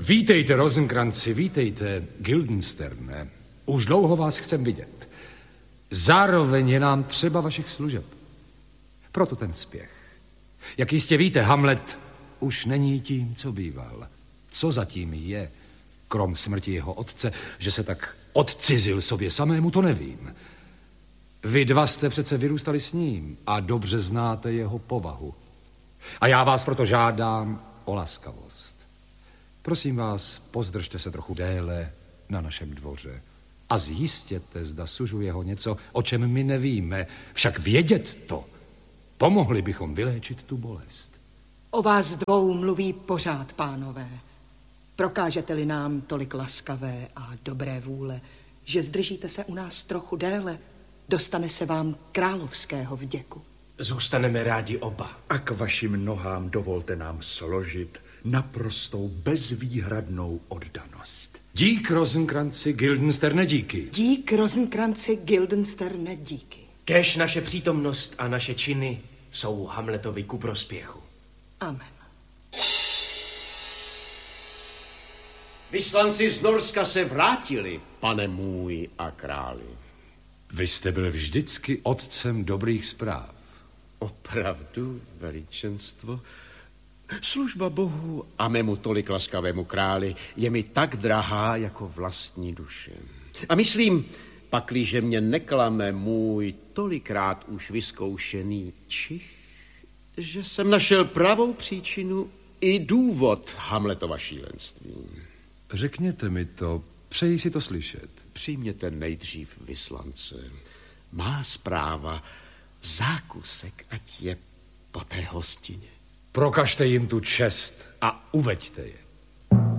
Vítejte, Rosenkranci, vítejte, Guildensterne. Už dlouho vás chcem vidět. Zároveň je nám třeba vašich služeb. Proto ten spěch. Jak jistě víte, Hamlet už není tím, co býval. Co zatím je, krom smrti jeho otce, že se tak odcizil sobě samému, to nevím. Vy dva jste přece vyrůstali s ním a dobře znáte jeho povahu. A já vás proto žádám o laskavost. Prosím vás, pozdržte se trochu déle na našem dvoře a zjistěte, zda sužuje ho něco, o čem my nevíme. Však vědět to, pomohli bychom vyléčit tu bolest. O vás dvou mluví pořád, pánové. Prokážete-li nám tolik laskavé a dobré vůle, že zdržíte se u nás trochu déle, dostane se vám královského vděku. Zůstaneme rádi oba. A k vašim nohám dovolte nám složit naprostou bezvýhradnou oddanost. Dík, Rosenkranci, Guildensterne, díky. Dík, Rosenkranci, Guildensterne, díky. Kéž naše přítomnost a naše činy jsou Hamletovi ku prospěchu. Amen. Vyslanci z Norska se vrátili, pane můj a králi. Vy jste byl vždycky otcem dobrých zpráv. Opravdu, veličenstvo? Služba Bohu a mému tolik laskavému králi je mi tak drahá jako vlastní duše. A myslím, pakliže mě neklame můj tolikrát už vyzkoušený čich, že jsem našel pravou příčinu i důvod Hamletova šílenství. Řekněte mi to, přeji si to slyšet. Přijměte nejdřív vyslance. Má zpráva zákusek, ať je po té hostině. Prokažte jim tu čest a uveďte je.